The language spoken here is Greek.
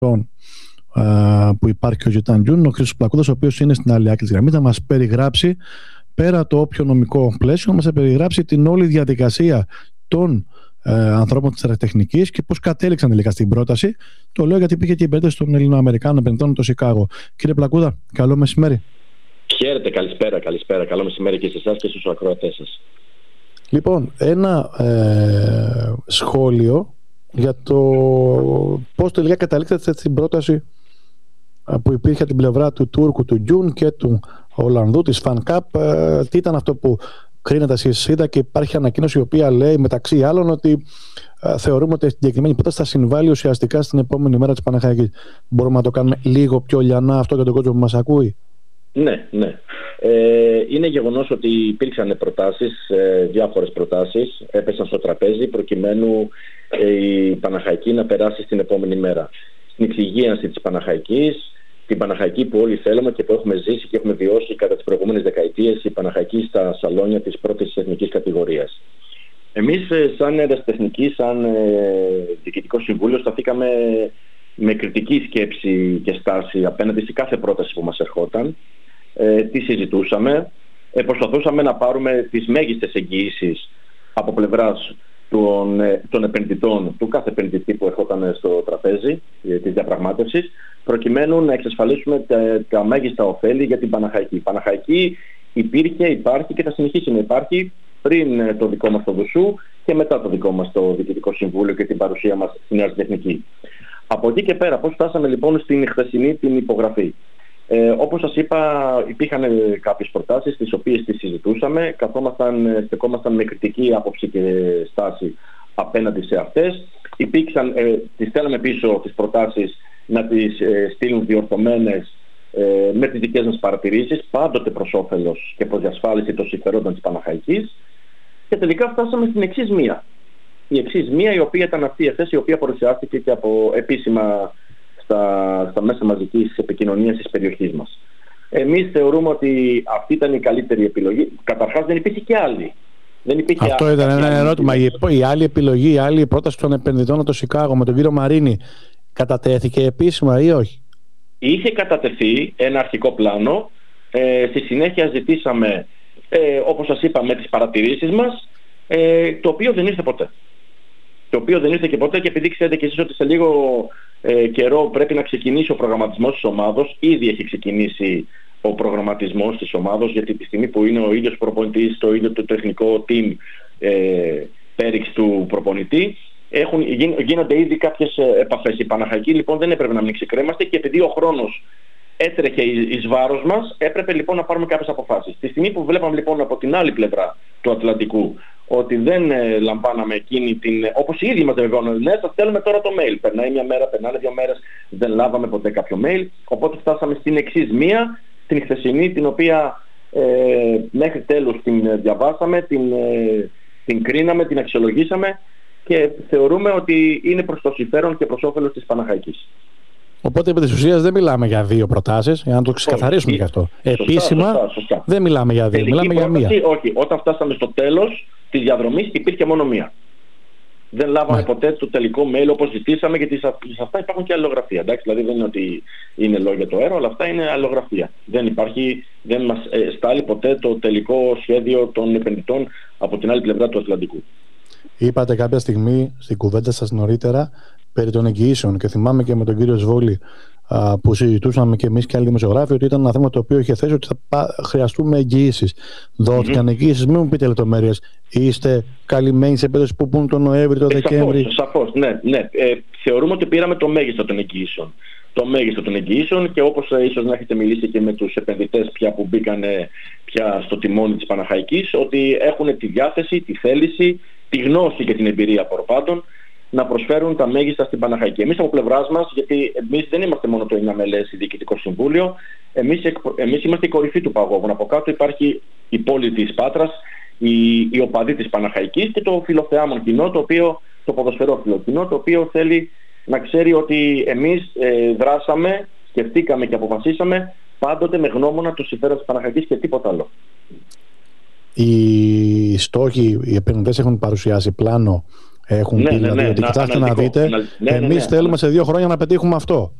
που υπάρχει ο Ζητάν Γιούν, ο Χρήστος Πλακούδας, ο οποίος είναι στην άλλη άκρη της γραμμής, να μας περιγράψει, πέρα το όποιο νομικό πλαίσιο, να μας περιγράψει την όλη διαδικασία των ανθρώπων της αεροτεχνικής και πώς κατέληξαν τελικά στην πρόταση. Το λέω γιατί υπήρχε και η περίπτωση των Ελληνοαμερικάνων επενδυτών στο Σικάγο. Κύριε Πλακούδα, καλό μεσημέρι. Χαίρετε, καλησπέρα. Καλό μεσημέρι και σε εσάς και στους ακροατές σας. Λοιπόν, ένα σχόλιο για το πώς τελικά καταλήξατε στην πρόταση που υπήρχε από την πλευρά του Τούρκου, του Γιούν και του Ολλανδού της FanCap. Τι ήταν αυτό που κρίνετε εσείς? Είδα και υπάρχει ανακοίνωση η οποία λέει μεταξύ άλλων ότι θεωρούμε ότι η συγκεκριμένη πρόταση θα συμβάλλει ουσιαστικά στην επόμενη μέρα της Παναχαϊκής. Μπορούμε να το κάνουμε λίγο πιο λιανά αυτό για τον κόσμο που μας ακούει? Ναι. Είναι γεγονός ότι υπήρξαν προτάσεις, διάφορες προτάσεις έπεσαν στο τραπέζι προκειμένου η Παναχαϊκή να περάσει στην επόμενη μέρα. Στην εξυγίανση της Παναχαϊκής, την Παναχαϊκή που όλοι θέλουμε και που έχουμε ζήσει και έχουμε βιώσει κατά τις προηγούμενες δεκαετίες, η Παναχαϊκή στα σαλόνια της πρώτης εθνικής κατηγορίας. Εμείς σαν αεραστεχνική, σαν Διοικητικό Συμβούλιο, σταθήκαμε με κριτική σκέψη και στάση απέναντι σε κάθε πρόταση που μας ερχόταν. Τι συζητούσαμε, προσπαθούσαμε να πάρουμε τις μέγιστες εγγυήσεις από πλευράς των επενδυτών, του κάθε επενδυτή που ερχόταν στο τραπέζι της διαπραγμάτευσης, προκειμένου να εξασφαλίσουμε τα μέγιστα ωφέλη για την Παναχαϊκή. Η Παναχαϊκή υπήρχε, υπάρχει και θα συνεχίσει να υπάρχει πριν το δικό μας το ΔΟΣΟΥ και μετά το δικό μας το Διοικητικό Συμβούλιο και την παρουσία μας στην αεροτεχνική. Από εκεί και πέρα, πώς φτάσαμε λοιπόν στην χθεσινή την υπογραφή? Όπως σας είπα, υπήρχαν κάποιες προτάσεις τις οποίες τις συζητούσαμε, στεκόμασταν με κριτική άποψη και στάση απέναντι σε αυτές. Τις στέλναμε πίσω τις προτάσεις να τις στείλουν διορθωμένες με τις δικές μας παρατηρήσεις, πάντοτε προς όφελος και προς διασφάλιση των συμφερόντων της Παναχαϊκής, και τελικά φτάσαμε στην εξής μία. Η εξής μία, η οποία ήταν αυτή η θέση, η οποία παρουσιάστηκε και από επίσημα στα μέσα μαζικής επικοινωνίας της περιοχής μας. Εμείς θεωρούμε ότι αυτή ήταν η καλύτερη επιλογή. Καταρχάς δεν υπήρχε και άλλη. Αυτό ήταν ένα ερώτημα. Η άλλη επιλογή, η άλλη πρόταση των επενδυτών από το Σικάγο με τον κύριο Μαρίνη κατατέθηκε επίσημα ή όχι? Είχε κατατεθεί ένα αρχικό πλάνο. Στη συνέχεια ζητήσαμε, όπως σας είπα, με τις παρατηρήσεις μας, το οποίο δεν ήρθε ποτέ. Και επειδή ξέρετε και εσείς ότι σε λίγο καιρό πρέπει να ξεκινήσει ο προγραμματισμός της ομάδος, ήδη έχει ξεκινήσει ο προγραμματισμός της ομάδος, γιατί τη στιγμή που είναι ο ίδιος προπονητής, το ίδιο το τεχνικό team πέριξ του προπονητή, γίνονται ήδη κάποιες επαφές. Η Παναχαϊκή λοιπόν δεν έπρεπε να μην ξεκρέμαστε, και επειδή ο χρόνος έτρεχε εις βάρος μας, έπρεπε λοιπόν να πάρουμε κάποιες αποφάσεις. Τη στιγμή που βλέπαμε λοιπόν από την άλλη πλευρά του Ατλαντικού ότι δεν λαμβάναμε εκείνη όπως οι ίδιοι μας βεβαιώνουν, ναι, θα στέλνουμε τώρα το mail. Περνάει μια μέρα, περνάνε 2 μέρες, δεν λάβαμε ποτέ κάποιο mail. Οπότε φτάσαμε στην εξής μία, την χθεσινή, την οποία μέχρι τέλους την διαβάσαμε, την κρίναμε, την αξιολογήσαμε και θεωρούμε ότι είναι προς το συμφέρον και προς όφελος της Παναχαϊκής. Οπότε επί της ουσίας δεν μιλάμε για 2 προτάσεις, για να το ξεκαθαρίσουμε και αυτό. Επίσημα δεν μιλάμε για 2, μιλάμε για μία. Όχι, όταν φτάσαμε στο τέλος της διαδρομής υπήρχε μόνο μία. Δεν λάβαμε ποτέ το τελικό mail όπως ζητήσαμε, γιατί σε αυτά υπάρχουν και αλληλογραφία. Εντάξει, δηλαδή δεν είναι ότι είναι λόγια το αέρο, αλλά αυτά είναι αλληλογραφία. Δεν μας στάλει ποτέ το τελικό σχέδιο των επενδυτών από την άλλη πλευρά του Ατλαντικού. Είπατε κάποια στιγμή στην κουβέντα σας νωρίτερα περί των εγγυήσεων, και θυμάμαι και με τον κύριο Σβόλη που συζητούσαμε και εμείς και άλλοι δημοσιογράφοι ότι ήταν ένα θέμα το οποίο είχε θέσει ότι θα χρειαστούμε εγγυήσεις. Δόθηκαν εγγυήσεις? Μην μου πείτε λεπτομέρειες. Είστε καλυμμένοι σε περίπτωση που πούν τον Νοέμβρη, τον Δεκέμβρη? Σαφώς, ναι. Θεωρούμε ότι πήραμε το μέγιστο των εγγυήσεων. Και όπως ίσως να έχετε μιλήσει και με τους επενδυτές πια που μπήκαν πια στο τιμόνι της Παναχαϊκής, ότι έχουν τη διάθεση, τη θέληση, τη γνώση και την εμπειρία προπάντων να προσφέρουν τα μέγιστα στην Παναχαϊκή. Εμείς από πλευράς μας, γιατί εμείς δεν είμαστε μόνο το 9 μελές Διοικητικό Συμβούλιο, εμείς είμαστε η κορυφή του παγόβουνου. Από κάτω υπάρχει η πόλη της Πάτρας, οι οπαδοί της Παναχαϊκής και το φιλοθεάμον κοινό, το ποδοσφαιρόφιλο κοινό, το οποίο θέλει να ξέρει ότι εμείς δράσαμε, σκεφτήκαμε και αποφασίσαμε πάντοτε με γνώμονα το συμφέρον της Παναχαϊκής και τίποτα άλλο. Οι στόχοι, οι επενδυτές έχουν παρουσιάσει πλάνο Έχουν πει δηλαδή ότι κοιτάξτε να δείτε, εμείς θέλουμε σε 2 χρόνια να πετύχουμε αυτό.